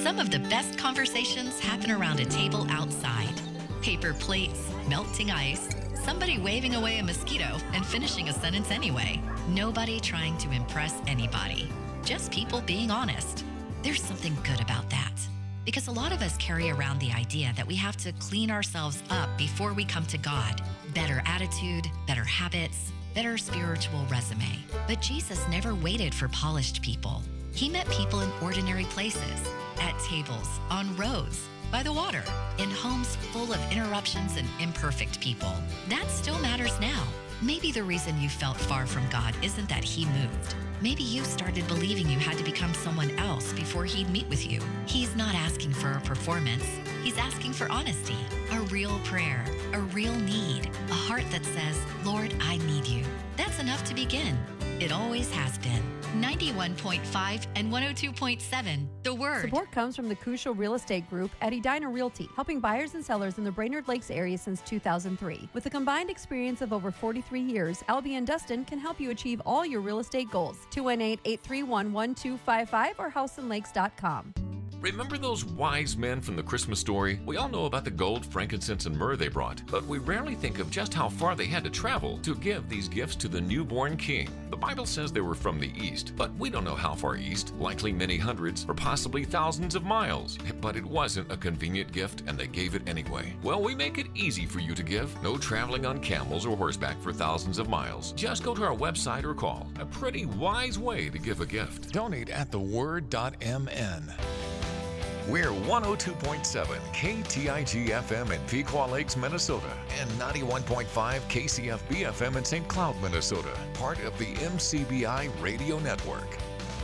Some of the best conversations happen around a table outside. Paper plates, melting ice, somebody waving away a mosquito and finishing a sentence anyway. Nobody trying to impress anybody. Just people being honest. There's something good about that. Because a lot of us carry around the idea that we have to clean ourselves up before we come to God. Better attitude, better habits, better spiritual resume. But Jesus never waited for polished people. He met people in ordinary places, at tables, on roads, by the water, in homes full of interruptions and imperfect people. That still matters now. Maybe the reason you felt far from God isn't that He moved. Maybe you started believing you had to become someone else before He'd meet with you. He's not asking for a performance. He's asking for honesty, a real prayer, a real need, a heart that says, Lord, I need you. That's enough to begin. It always has been. 91.5 and 102.7, The Word. Support comes from the Crucial Real Estate Group at Edina Realty, helping buyers and sellers in the Brainerd Lakes area since 2003. With a combined experience of over 43 years, Albie and Dustin can help you achieve all your real estate goals. 218-831-1255 or houseandlakes.com. Remember those wise men from the Christmas story? We all know about the gold, frankincense, and myrrh they brought, but we rarely think of just how far they had to travel to give these gifts to the newborn king. The Bible says they were from the east, but we don't know how far east, likely many hundreds or possibly thousands of miles. But it wasn't a convenient gift, and they gave it anyway. Well, we make it easy for you to give. No traveling on camels or horseback for thousands of miles. Just go to our website or call. A pretty wise way to give a gift. Donate at theword.mn. We're 102.7 KTIG FM in Pequot Lakes, Minnesota, and 91.5 KCFB FM in St. Cloud, Minnesota, part of the MCBI Radio Network.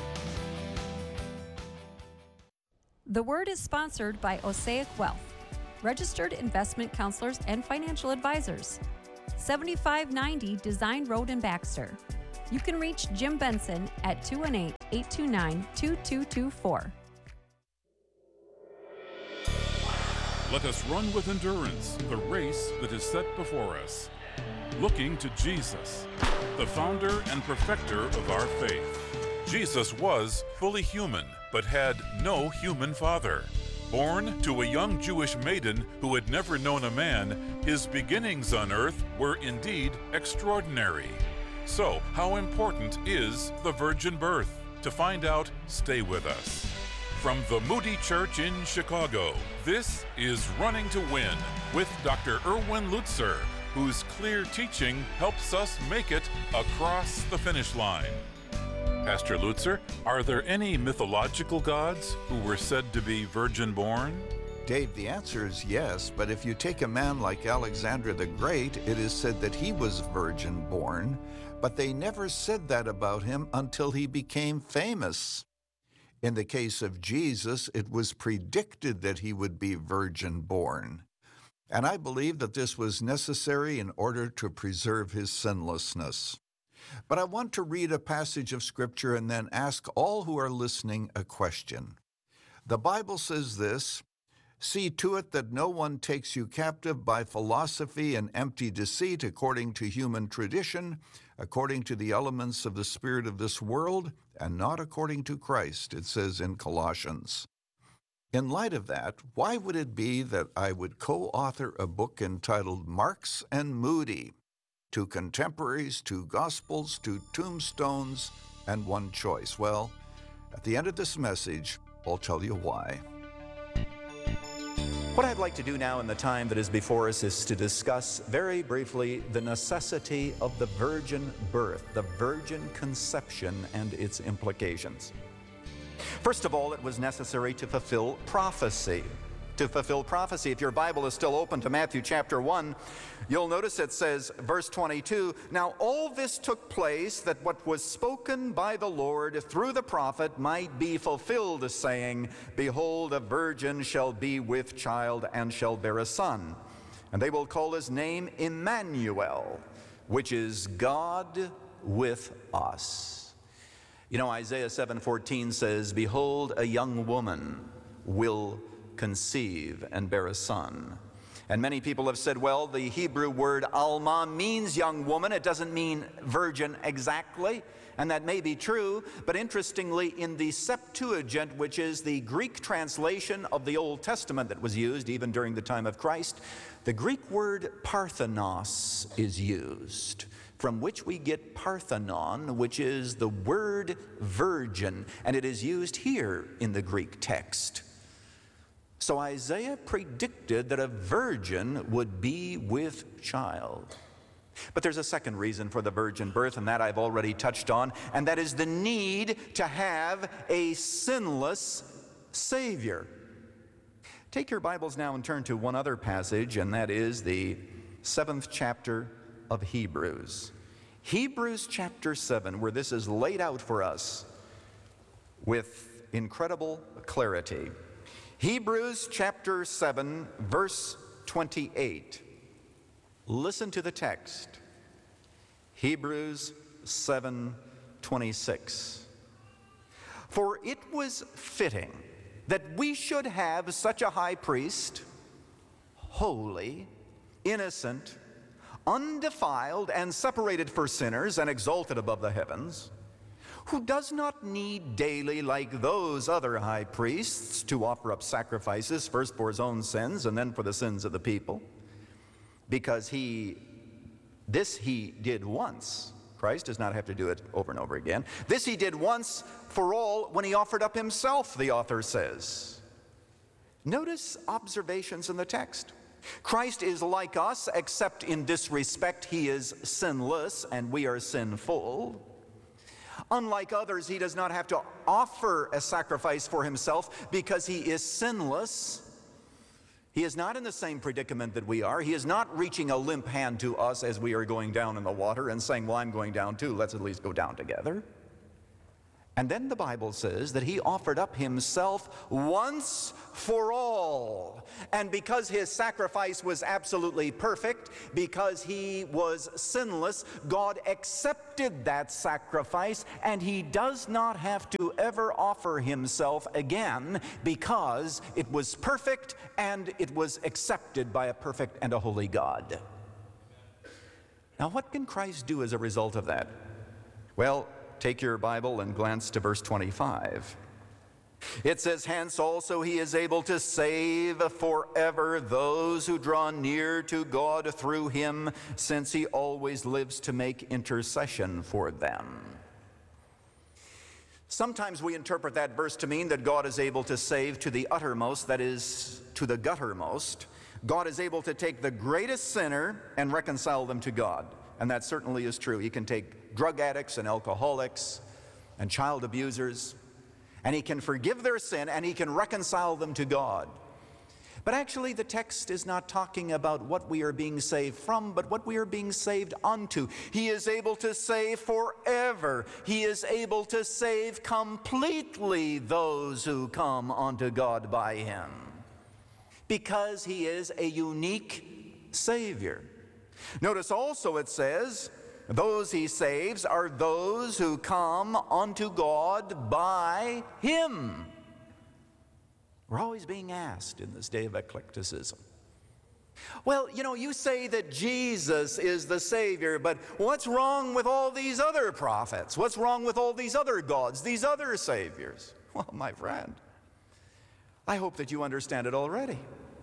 The Word is sponsored by Osaic Wealth, registered investment counselors and financial advisors. 7590 Design Road in Baxter. You can reach Jim Benson at 218-829-2224. Let us run with endurance the race that is set before us, looking to Jesus, the founder and perfecter of our faith. Jesus was fully human, but had no human father. Born to a young Jewish maiden who had never known a man, his beginnings on earth were indeed extraordinary. So, how important is the virgin birth? To find out, stay with us. From the Moody Church in Chicago, this is Running to Win with Dr. Erwin Lutzer, whose clear teaching helps us make it across the finish line. Pastor Lutzer, are there any mythological gods who were said to be virgin-born? Dave, the answer is yes, but if you take a man like Alexander the Great, it is said that he was virgin-born, but they never said that about him until he became famous. In the case of Jesus, it was predicted that he would be virgin-born. And I believe that this was necessary in order to preserve his sinlessness. But I want to read a passage of Scripture and then ask all who are listening a question. The Bible says this, "See to it that no one takes you captive by philosophy and empty deceit according to human tradition, according to the elements of the spirit of this world, and not according to Christ," it says in Colossians. In light of that, why would it be that I would co-author a book entitled Marks and Moody, Two Contemporaries, Two Gospels, Two Tombstones, and One Choice? Well, at the end of this message, I'll tell you why. What I'd like to do now in the time that is before us is to discuss very briefly the necessity of the virgin birth, the virgin conception and its implications. First of all, it was necessary to fulfill prophecy. To fulfill prophecy. If your Bible is still open to Matthew chapter 1, you'll notice it says, verse 22, "Now all this took place that what was spoken by the Lord through the prophet might be fulfilled, saying, Behold, a virgin shall be with child and shall bear a son. And they will call his name Emmanuel, which is God with us." You know, Isaiah 7:14 says, "Behold, a young woman will conceive and bear a son." And many people have said, well, the Hebrew word alma means young woman. It doesn't mean virgin exactly. And that may be true, but interestingly, in the Septuagint, which is the Greek translation of the Old Testament that was used even during the time of Christ, the Greek word parthenos is used, from which we get Parthenon, which is the word virgin, and it is used here in the Greek text. So Isaiah predicted that a virgin would be with child. But there's a second reason for the virgin birth, and that I've already touched on, and that is the need to have a sinless Savior. Take your Bibles now and turn to one other passage, and that is the 7th chapter of Hebrews. Hebrews chapter 7, where this is laid out for us with incredible clarity. Hebrews chapter 7, verse 28. Listen to the text. Hebrews 7:26. For it was fitting that we should have such a high priest, holy, innocent, undefiled, and separated for sinners, and exalted above the heavens, who does not need daily, like those other high priests, to offer up sacrifices, first for his own sins and then for the sins of the people. Because this he did once. Christ does not have to do it over and over again. This he did once for all when he offered up himself, the author says. Notice observations in the text. Christ is like us, except in this respect he is sinless and we are sinful. Unlike others, he does not have to offer a sacrifice for himself because he is sinless. He is not in the same predicament that we are. He is not reaching a limp hand to us as we are going down in the water and saying, well, I'm going down too. Let's at least go down together. And then the Bible says that he offered up himself once for all. And because his sacrifice was absolutely perfect, because he was sinless, God accepted that sacrifice, and he does not have to ever offer himself again because it was perfect and it was accepted by a perfect and a holy God. Now, what can Christ do as a result of that? Well, take your Bible and glance to verse 25. It says, hence also he is able to save forever those who draw near to God through him, since he always lives to make intercession for them. Sometimes we interpret that verse to mean that God is able to save to the uttermost, that is, to the guttermost. God is able to take the greatest sinner and reconcile them to God. And that certainly is true. He can take drug addicts and alcoholics and child abusers, and he can forgive their sin, and he can reconcile them to God. But actually, the text is not talking about what we are being saved from, but what we are being saved unto. He is able to save forever. He is able to save completely those who come unto God by him, because he is a unique Savior. Notice also it says, those he saves are those who come unto God by him. We're always being asked in this day of eclecticism, well, you say that Jesus is the Savior, but what's wrong with all these other prophets? What's wrong with all these other gods, these other saviors? Well, my friend, I hope that you understand it already.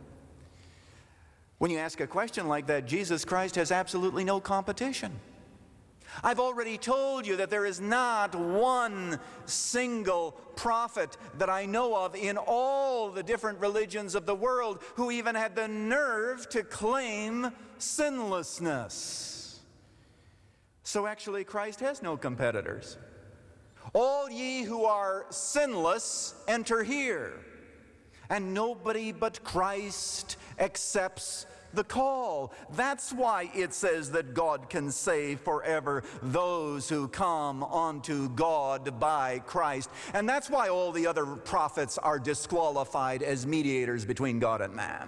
When you ask a question like that, Jesus Christ has absolutely no competition. I've already told you that there is not one single prophet that I know of in all the different religions of the world who even had the nerve to claim sinlessness. So actually, Christ has no competitors. All ye who are sinless, enter here. And nobody but Christ accepts the call. That's why it says that God can save forever those who come unto God by Christ. And that's why all the other prophets are disqualified as mediators between God and man.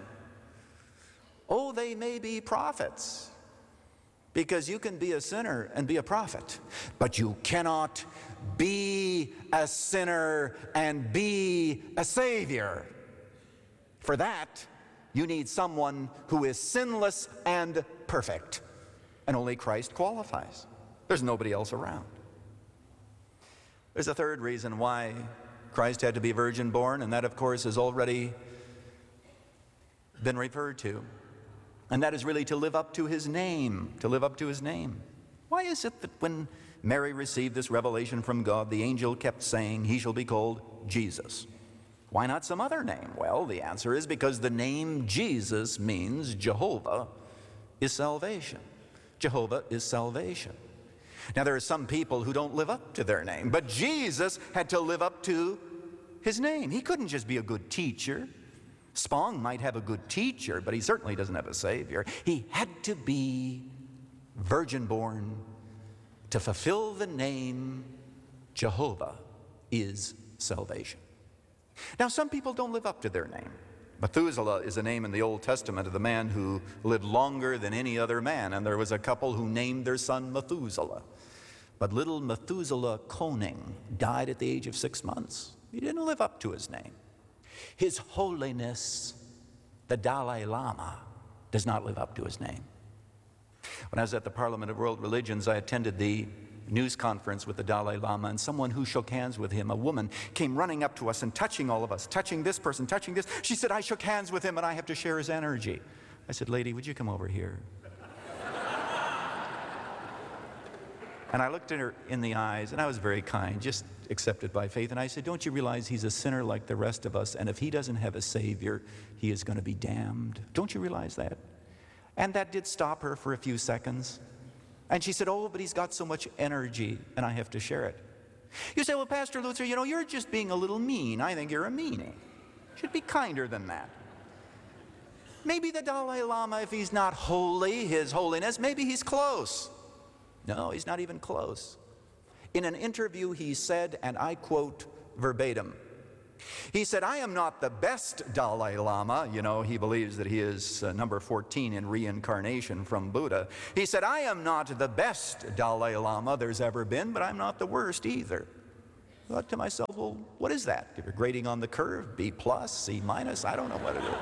Oh, they may be prophets, because you can be a sinner and be a prophet, but you cannot be a sinner and be a savior. For that, You need someone who is sinless and perfect. And only Christ qualifies. There's nobody else around. There's a third reason why Christ had to be virgin born, and that, of course, has already been referred to. And that is really to live up to his name, to live up to his name. Why is it that when Mary received this revelation from God, the angel kept saying, he shall be called Jesus? Why not some other name? Well, the answer is because the name Jesus means Jehovah is salvation. Jehovah is salvation. Now, there are some people who don't live up to their name, but Jesus had to live up to his name. He couldn't just be a good teacher. Spong might have a good teacher, but he certainly doesn't have a Savior. He had to be virgin born to fulfill the name Jehovah is salvation. Now, some people don't live up to their name. Methuselah is a name in the Old Testament of the man who lived longer than any other man, and there was a couple who named their son Methuselah. But little Methuselah Koning died at the age of 6 months. He didn't live up to his name. His Holiness, the Dalai Lama, does not live up to his name. When I was at the Parliament of World Religions, I attended the news conference with the Dalai Lama, and someone who shook hands with him, a woman, came running up to us and touching all of us, touching this person, touching this. She said, I shook hands with him and I have to share his energy. I said, lady, would you come over here? And I looked at her in the eyes, and I was very kind, just accepted by faith. And I said, don't you realize he's a sinner like the rest of us, and if he doesn't have a Savior, he is going to be damned? Don't you realize that? And that did stop her for a few seconds. And she said, oh, but he's got so much energy, and I have to share it. You say, well, Pastor Luther, you know, you're just being a little mean. I think you're a meanie. You should be kinder than that. Maybe the Dalai Lama, if he's not holy, his holiness, maybe he's close. No, he's not even close. In an interview, he said, and I quote verbatim, he said, I am not the best Dalai Lama. You know, he believes that he is number 14 in reincarnation from Buddha. He said, I am not the best Dalai Lama there's ever been, but I'm not the worst either. I thought to myself, well, what is that? If you're grading on the curve, B+, C-, I don't know what it is.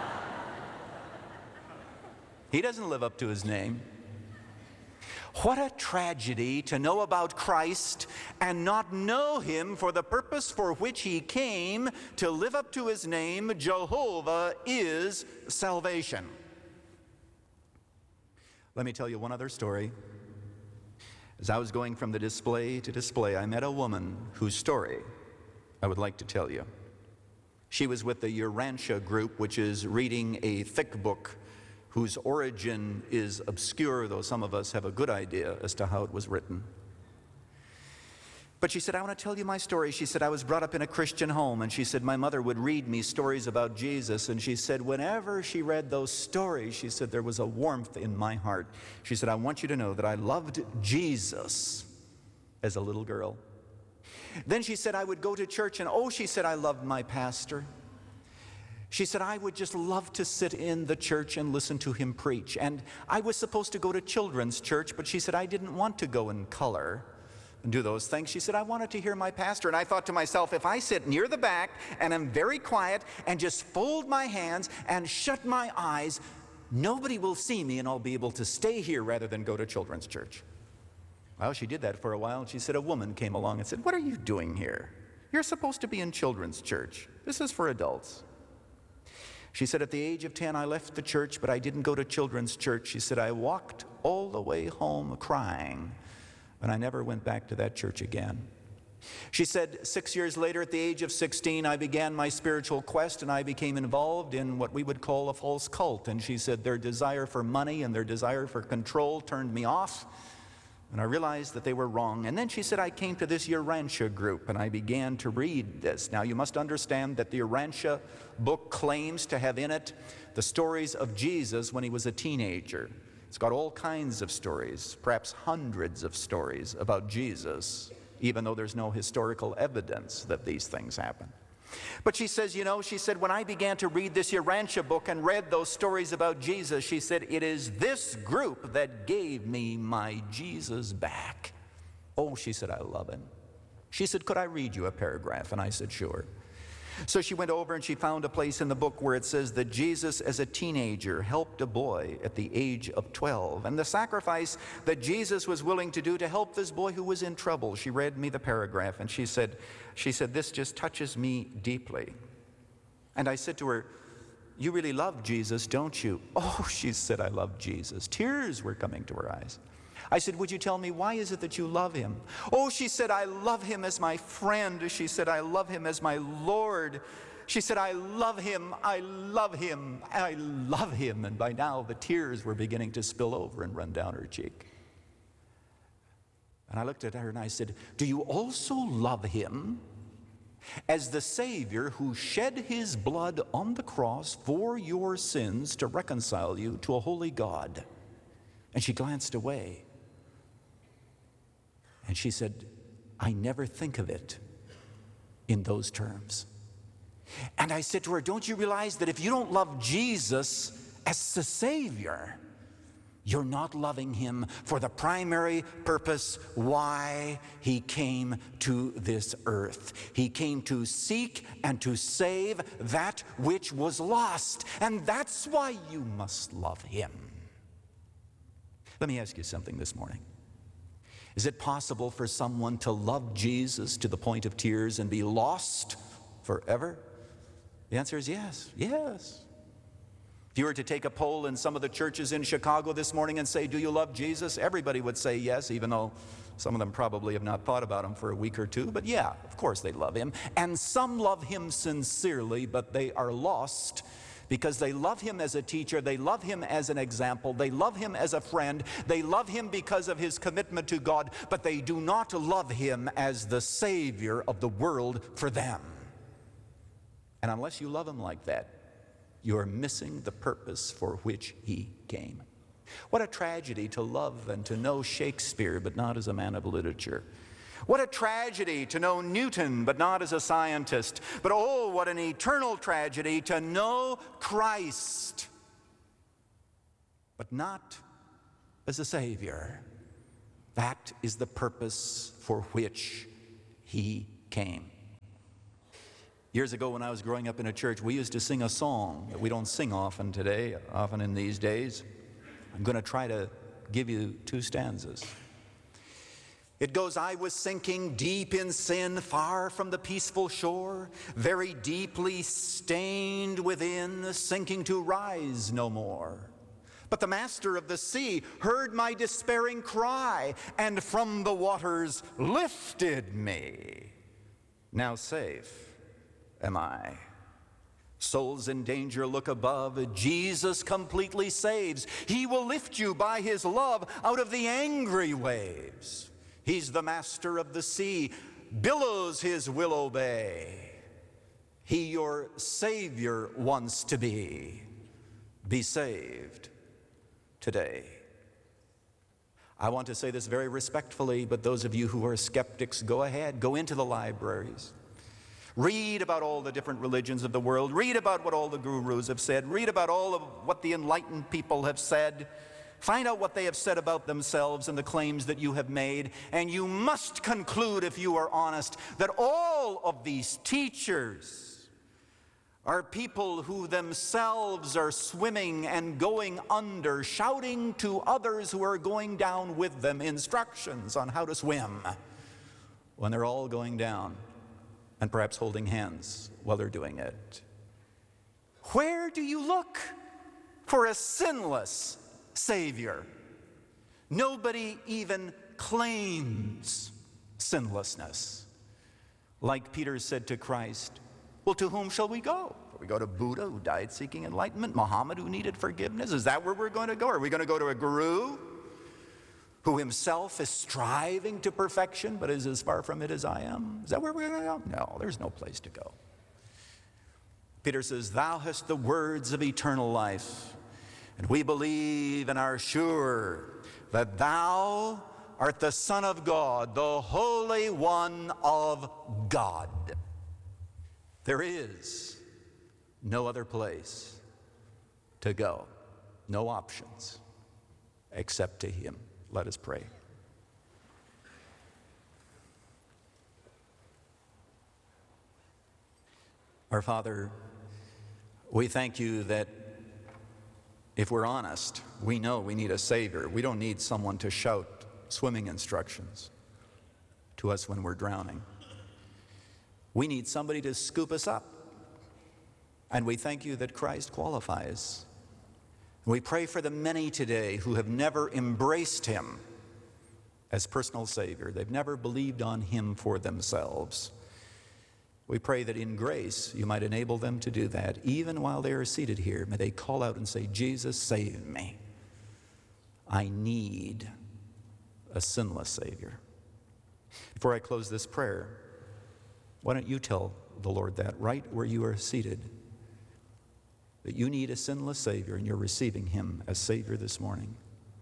He doesn't live up to his name. What a tragedy to know about Christ and not know him for the purpose for which he came, to live up to his name. Jehovah is salvation. Let me tell you one other story. As I was going from the display to display, I met a woman whose story I would like to tell you. She was with the Urantia group, which is reading a thick book whose origin is obscure, though some of us have a good idea as to how it was written. But she said, I want to tell you my story. She said, I was brought up in a Christian home, and she said, my mother would read me stories about Jesus, and she said, whenever she read those stories, she said, there was a warmth in my heart. She said, I want you to know that I loved Jesus as a little girl. Then she said, I would go to church, and she said, I loved my pastor. She said, I would just love to sit in the church and listen to him preach. And I was supposed to go to children's church, but she said, I didn't want to go in color and do those things. She said, I wanted to hear my pastor. And I thought to myself, if I sit near the back and I'm very quiet and just fold my hands and shut my eyes, nobody will see me and I'll be able to stay here rather than go to children's church. Well, she did that for a while. She said, a woman came along and said, what are you doing here? You're supposed to be in children's church. This is for adults. She said, at the age of 10, I left the church, but I didn't go to children's church. She said, I walked all the way home crying, and I never went back to that church again. She said, 6 years later, at the age of 16, I began my spiritual quest, and I became involved in what we would call a false cult. And she said, their desire for money and their desire for control turned me off, and I realized that they were wrong. And then she said, I came to this Urantia group, and I began to read this. Now, you must understand that the Urantia book claims to have in it the stories of Jesus when he was a teenager. It's got all kinds of stories, perhaps hundreds of stories about Jesus, even though there's no historical evidence that these things happen. But she says, she said, when I began to read this Urantia book and read those stories about Jesus, she said, it is this group that gave me my Jesus back. Oh, she said, I love him. She said, could I read you a paragraph? And I said, sure. So she went over and she found a place in the book where it says that Jesus as a teenager helped a boy at the age of 12, and the sacrifice that Jesus was willing to do to help this boy who was in trouble. She read me the paragraph and she said, this just touches me deeply. And I said to her, you really love Jesus, don't you? Oh, she said, I love Jesus. Tears were coming to her eyes. I said, would you tell me, why is it that you love him? Oh, she said, I love him as my friend. She said, I love him as my Lord. She said, I love him, I love him, I love him. And by now the tears were beginning to spill over and run down her cheek. And I looked at her and I said, do you also love him as the Savior who shed his blood on the cross for your sins to reconcile you to a holy God? And she glanced away. And she said, I never think of it in those terms. And I said to her, don't you realize that if you don't love Jesus as the Savior, you're not loving him for the primary purpose why he came to this earth. He came to seek and to save that which was lost. And that's why you must love him. Let me ask you something this morning. Is it possible for someone to love Jesus to the point of tears and be lost forever? The answer is yes, yes. If you were to take a poll in some of the churches in Chicago this morning and say, do you love Jesus? Everybody would say yes, even though some of them probably have not thought about him for a week or two. But yeah, of course they love him. And some love him sincerely, but they are lost because they love him as a teacher, they love him as an example, they love him as a friend, they love him because of his commitment to God, but they do not love him as the Savior of the world for them. And unless you love him like that, you are missing the purpose for which he came. What a tragedy to love and to know Shakespeare, but not as a man of literature. What a tragedy to know Newton, but not as a scientist. But oh, what an eternal tragedy to know Christ, but not as a Savior. That is the purpose for which he came. Years ago when I was growing up in a church, we used to sing a song that we don't sing often today, often in these days. I'm going to try to give you 2 stanzas. It goes, I was sinking deep in sin, far from the peaceful shore, very deeply stained within, sinking to rise no more. But the master of the sea heard my despairing cry, and from the waters lifted me. Now safe am I. Souls in danger look above. Jesus completely saves. He will lift you by his love out of the angry waves. He's the master of the sea, billows his will obey. He your Savior wants to be. Be saved today. I want to say this very respectfully, but those of you who are skeptics, go ahead, go into the libraries. Read about all the different religions of the world. Read about what all the gurus have said. Read about all of what the enlightened people have said. Find out what they have said about themselves and the claims that you have made. And you must conclude, if you are honest, that all of these teachers are people who themselves are swimming and going under, shouting to others who are going down with them instructions on how to swim when they're all going down, and perhaps holding hands while they're doing it. Where do you look for a sinless Savior? Nobody even claims sinlessness. Like Peter said to Christ, well, to whom shall we go? We go to Buddha, who died seeking enlightenment, Muhammad, who needed forgiveness. Is that where we're going to go? Are we going to go to a guru who himself is striving to perfection, but is as far from it as I am? Is that where we're going to go? No, there's no place to go. Peter says, thou hast the words of eternal life, and we believe and are sure that thou art the Son of God, the Holy One of God. There is no other place to go, no options except to him. Let us pray. Our Father, we thank you that if we're honest, we know we need a Savior. We don't need someone to shout swimming instructions to us when we're drowning. We need somebody to scoop us up. And we thank you that Christ qualifies. We pray for the many today who have never embraced him as personal Savior. They've never believed on him for themselves. We pray that in grace you might enable them to do that. Even while they are seated here, may they call out and say, Jesus, save me. I need a sinless Savior. Before I close this prayer, why don't you tell the Lord that right where you are seated, that you need a sinless Savior and you're receiving him as Savior this morning.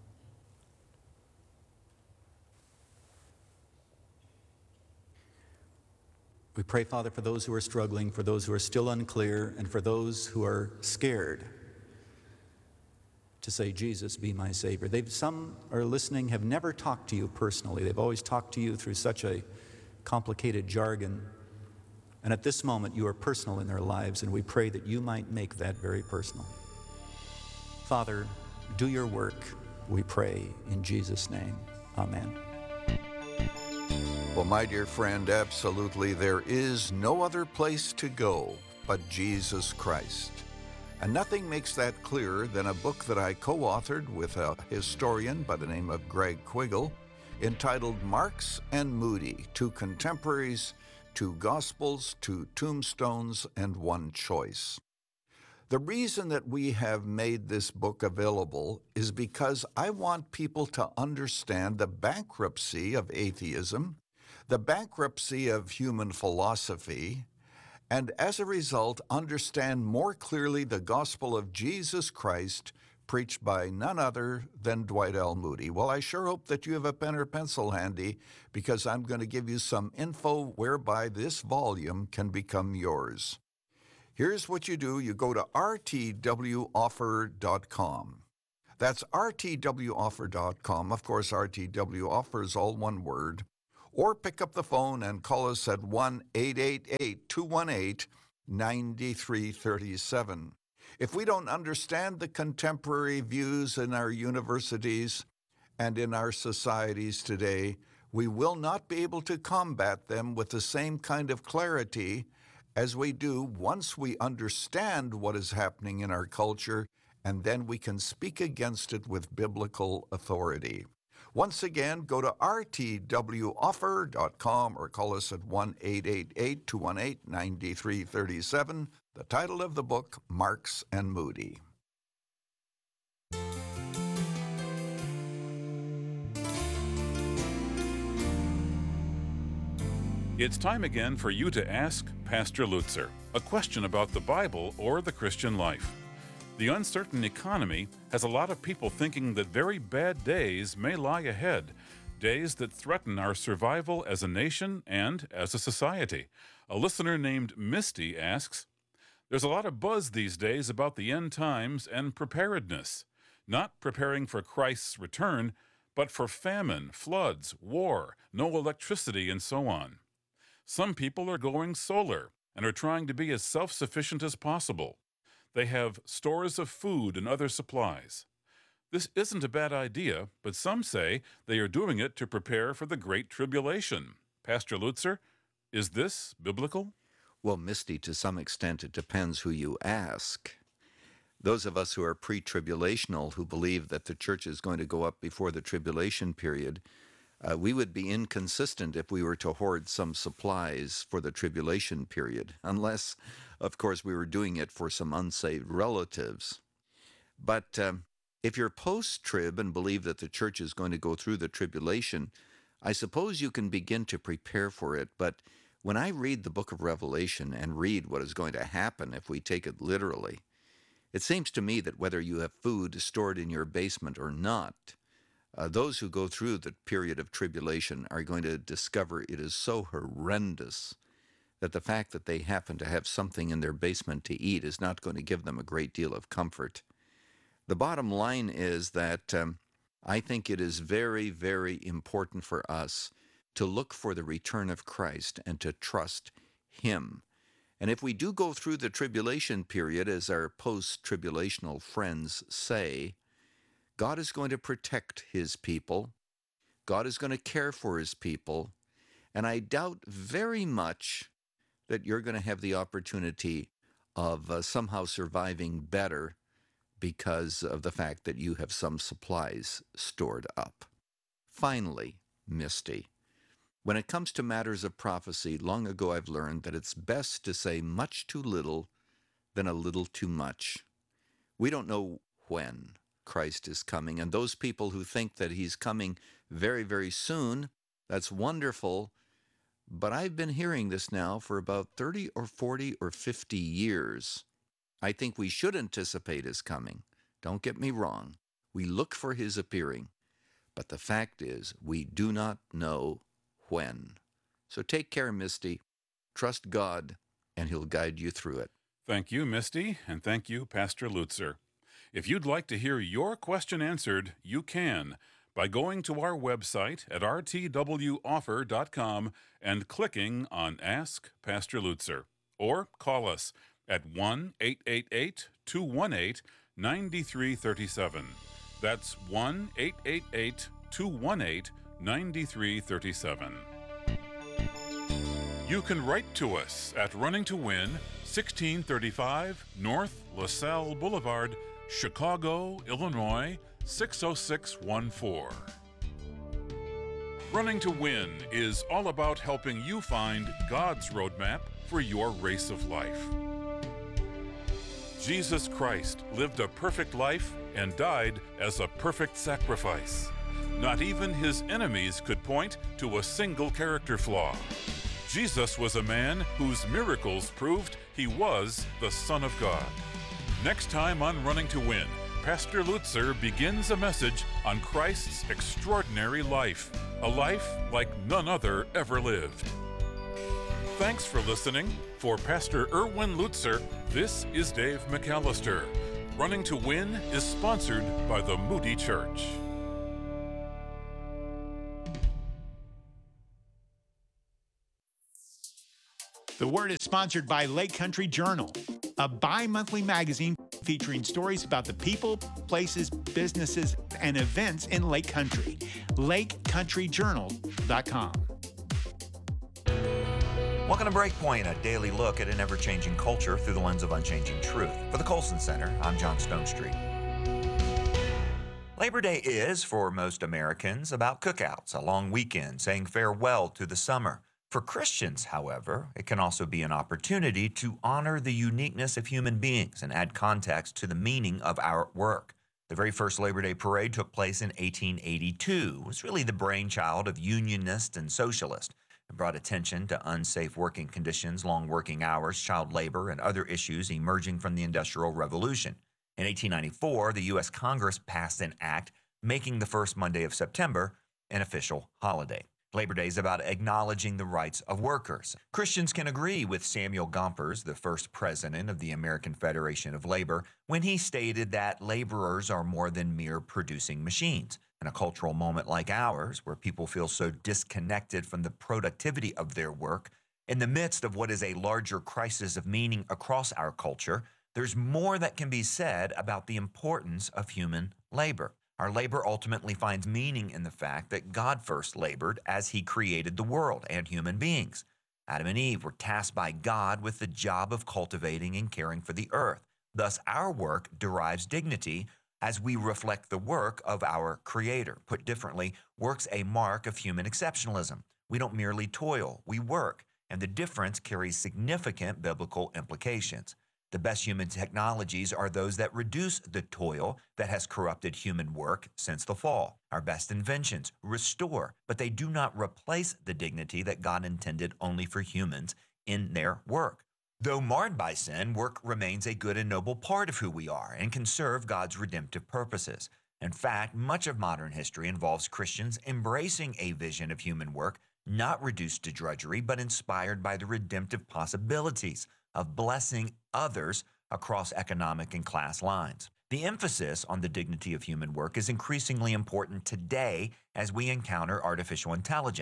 We pray, Father, for those who are struggling, for those who are still unclear, and for those who are scared to say, Jesus, be my Savior. Some are listening, have never talked to you personally. They've always talked to you through such a complicated jargon. And at this moment, you are personal in their lives, and we pray that you might make that very personal. Father, do your work, we pray, in Jesus' name. Amen. Well, my dear friend, absolutely, there is no other place to go but Jesus Christ. And nothing makes that clearer than a book that I co-authored with a historian by the name of Greg Quiggle, entitled Marks and Moody, Two Contemporaries, Two Gospels, Two Tombstones, and One Choice. The reason that we have made this book available is because I want people to understand the bankruptcy of atheism, the bankruptcy of human philosophy, and as a result, understand more clearly the gospel of Jesus Christ preached by none other than Dwight L. Moody. Well, I sure hope that you have a pen or pencil handy, because I'm going to give you some info whereby this volume can become yours. Here's what you do. You go to rtwoffer.com. That's rtwoffer.com. Of course, RTW Offer is all one word. Or pick up the phone and call us at 1-888-218-9337. If we don't understand the contemporary views in our universities and in our societies today, we will not be able to combat them with the same kind of clarity as we do once we understand what is happening in our culture, and then we can speak against it with biblical authority. Once again, go to rtwoffer.com or call us at 1-888-218-9337. The title of the book, Marks and Moody. It's time again for you to ask Pastor Lutzer a question about the Bible or the Christian life. The uncertain economy has a lot of people thinking that very bad days may lie ahead, days that threaten our survival as a nation and as a society. A listener named Misty asks, "There's a lot of buzz these days about the end times and preparedness, not preparing for Christ's return, but for famine, floods, war, no electricity, and so on. Some people are going solar and are trying to be as self-sufficient as possible. They have stores of food and other supplies. This isn't a bad idea, but some say they are doing it to prepare for the Great Tribulation. Pastor Lutzer, is this biblical?" Well, Misty, to some extent, it depends who you ask. Those of us who are pre-tribulational, who believe that the church is going to go up before the tribulation period, we would be inconsistent if we were to hoard some supplies for the tribulation period, unless, of course, we were doing it for some unsaved relatives. But if you're post-trib and believe that the church is going to go through the tribulation, I suppose you can begin to prepare for it. But when I read the book of Revelation and read what is going to happen if we take it literally, it seems to me that whether you have food stored in your basement or not, those who go through the period of tribulation are going to discover it is so horrendous that the fact that they happen to have something in their basement to eat is not going to give them a great deal of comfort. The bottom line is that I think it is very, very important for us to look for the return of Christ and to trust Him. And if we do go through the tribulation period, as our post-tribulational friends say, God is going to protect his people. God is going to care for his people. And I doubt very much that you're going to have the opportunity of somehow surviving better because of the fact that you have some supplies stored up. Finally, Misty, when it comes to matters of prophecy, long ago I've learned that it's best to say much too little than a little too much. We don't know when Christ is coming, and those people who think that he's coming very, very soon, that's wonderful, but I've been hearing this now for about 30 or 40 or 50 years. I think we should anticipate his coming. Don't get me wrong. We look for his appearing, but the fact is we do not know when. So take care, Misty. Trust God, and he'll guide you through it. Thank you, Misty, and thank you, Pastor Lutzer. If you'd like to hear your question answered, you can by going to our website at rtwoffer.com and clicking on Ask Pastor Lutzer. Or call us at 1-888-218-9337. That's 1-888-218-9337. You can write to us at Running to Win, 1635 North LaSalle Boulevard, Chicago, Illinois, 60614. Running to Win is all about helping you find God's roadmap for your race of life. Jesus Christ lived a perfect life and died as a perfect sacrifice. Not even his enemies could point to a single character flaw. Jesus was a man whose miracles proved he was the Son of God. Next time on Running to Win, Pastor Lutzer begins a message on Christ's extraordinary life, a life like none other ever lived. Thanks for listening. For Pastor Erwin Lutzer, this is Dave McAllister. Running to Win is sponsored by the Moody Church. The Word is sponsored by Lake Country Journal, a bi-monthly magazine featuring stories about the people, places, businesses, and events in Lake Country. LakeCountryJournal.com. Welcome to Breakpoint, a daily look at an ever-changing culture through the lens of unchanging truth. For the Colson Center, I'm John Stonestreet. Labor Day is, for most Americans, about cookouts, a long weekend, saying farewell to the summer. For Christians, however, it can also be an opportunity to honor the uniqueness of human beings and add context to the meaning of our work. The very first Labor Day parade took place in 1882. It was really the brainchild of unionists and socialists. It brought attention to unsafe working conditions, long working hours, child labor, and other issues emerging from the Industrial Revolution. In 1894, the U.S. Congress passed an act making the first Monday of September an official holiday. Labor Day is about acknowledging the rights of workers. Christians can agree with Samuel Gompers, the first president of the American Federation of Labor, when he stated that laborers are more than mere producing machines. In a cultural moment like ours, where people feel so disconnected from the productivity of their work, in the midst of what is a larger crisis of meaning across our culture, there's more that can be said about the importance of human labor. Our labor ultimately finds meaning in the fact that God first labored as he created the world and human beings. Adam and Eve were tasked by God with the job of cultivating and caring for the earth. Thus, our work derives dignity as we reflect the work of our Creator. Put differently, work's a mark of human exceptionalism. We don't merely toil, we work, and the difference carries significant biblical implications. The best human technologies are those that reduce the toil that has corrupted human work since the fall. Our best inventions restore, but they do not replace the dignity that God intended only for humans in their work. Though marred by sin, work remains a good and noble part of who we are and can serve God's redemptive purposes. In fact, much of modern history involves Christians embracing a vision of human work, not reduced to drudgery, but inspired by the redemptive possibilities of blessing others across economic and class lines. The emphasis on the dignity of human work is increasingly important today as we encounter artificial intelligence.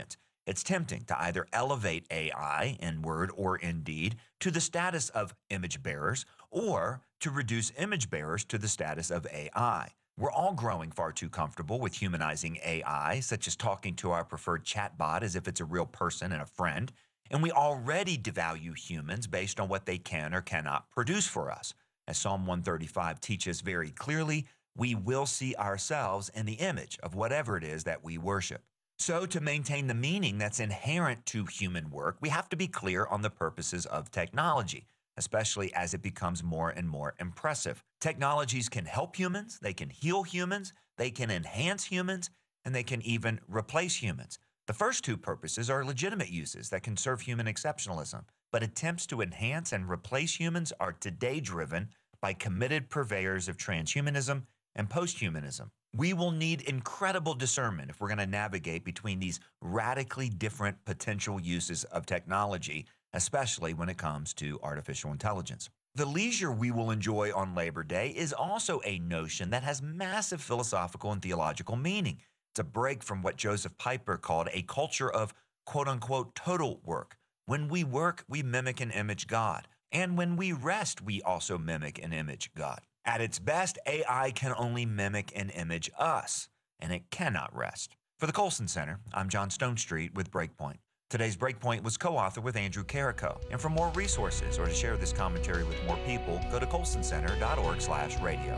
It's tempting to either elevate AI in word or in deed to the status of image bearers or to reduce image bearers to the status of AI. We're all growing far too comfortable with humanizing AI, such as talking to our preferred chatbot as if it's a real person and a friend. And we already devalue humans based on what they can or cannot produce for us. As Psalm 135 teaches very clearly, we will see ourselves in the image of whatever it is that we worship. So to maintain the meaning that's inherent to human work, we have to be clear on the purposes of technology, especially as it becomes more and more impressive. Technologies can help humans, they can heal humans, they can enhance humans, and they can even replace humans. The first two purposes are legitimate uses that can serve human exceptionalism, but attempts to enhance and replace humans are today driven by committed purveyors of transhumanism and posthumanism. We will need incredible discernment if we're going to navigate between these radically different potential uses of technology, especially when it comes to artificial intelligence. The leisure we will enjoy on Labor Day is also a notion that has massive philosophical and theological meaning. It's a break from what Joseph Piper called a culture of quote-unquote total work. When we work, we mimic and image God. And when we rest, we also mimic and image God. At its best, AI can only mimic and image us, and it cannot rest. For the Colson Center, I'm John Stonestreet with Breakpoint. Today's Breakpoint was co-authored with Andrew Carrico. And for more resources or to share this commentary with more people, go to colsoncenter.org/radio.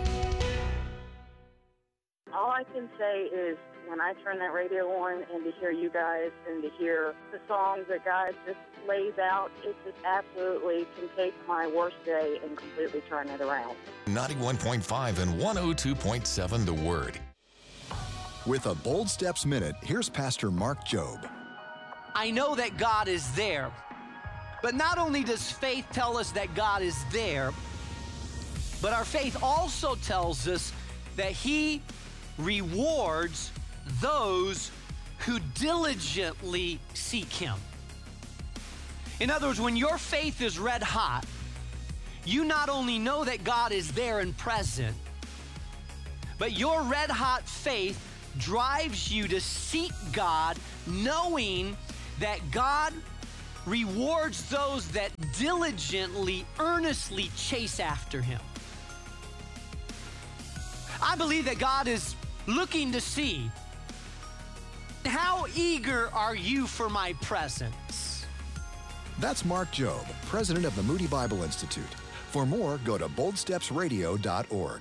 All I can say is when I turn that radio on and to hear you guys and to hear the songs that God just lays out, it just absolutely can take my worst day and completely turn it around. 91.5 and 102.7 The Word. With a Bold Steps Minute, here's Pastor Mark Jobe. I know that God is there, but not only does faith tell us that God is there, but our faith also tells us that He rewards those who diligently seek Him. In other words, when your faith is red hot, you not only know that God is there and present, but your red hot faith drives you to seek God, knowing that God rewards those that diligently, earnestly chase after Him. I believe that God is looking to see, how eager are you for my presence? That's Mark Jobe, president of the Moody Bible Institute. For more, go to boldstepsradio.org.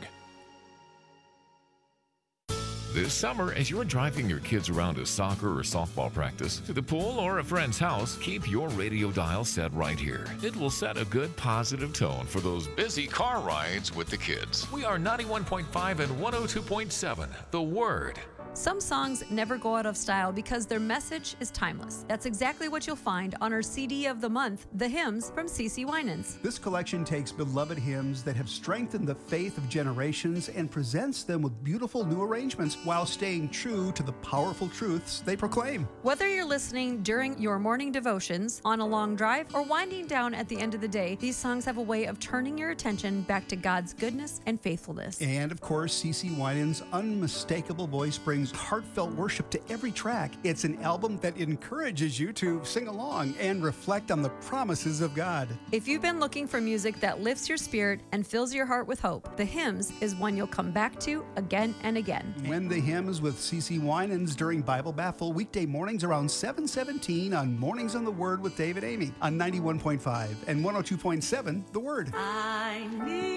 This summer, as you're driving your kids around to soccer or softball practice, to the pool, or a friend's house, keep your radio dial set right here. It will set a good positive tone for those busy car rides with the kids. We are 91.5 and 102.7, The Word. Some songs never go out of style because their message is timeless. That's exactly what you'll find on our CD of the month, The Hymns from CeCe Winans. This collection takes beloved hymns that have strengthened the faith of generations and presents them with beautiful new arrangements while staying true to the powerful truths they proclaim. Whether you're listening during your morning devotions, on a long drive, or winding down at the end of the day, these songs have a way of turning your attention back to God's goodness and faithfulness. And of course, CeCe Winans' unmistakable voice brings heartfelt worship to every track. It's an album that encourages you to sing along and reflect on the promises of God. If you've been looking for music that lifts your spirit and fills your heart with hope, The Hymns is one you'll come back to again and again. When The Hymns with CeCe Winans during Bible Baffle, weekday mornings around 7:17 on Mornings on the Word with David Amy on 91.5 and 102.7 The Word. I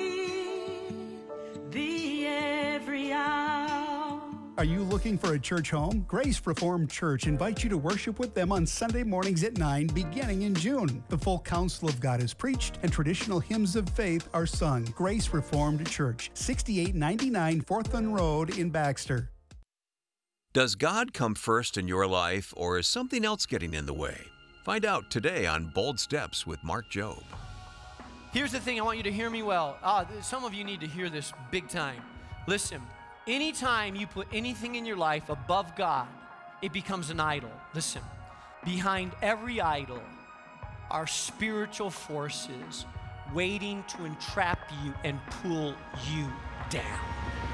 need thee every hour. Are you looking for a church home? Grace Reformed Church invites you to worship with them on Sunday mornings at 9 beginning in June. The full counsel of God is preached and traditional hymns of faith are sung. Grace Reformed Church, 6899 Forthland Road in Baxter. Does God come first in your life, or is something else getting in the way? Find out today on Bold Steps with Mark Jobe. Here's the thing, I want you to hear me well. Some of you need to hear this big time. Listen. Anytime you put anything in your life above God, it becomes an idol. Listen, behind every idol are spiritual forces waiting to entrap you and pull you down.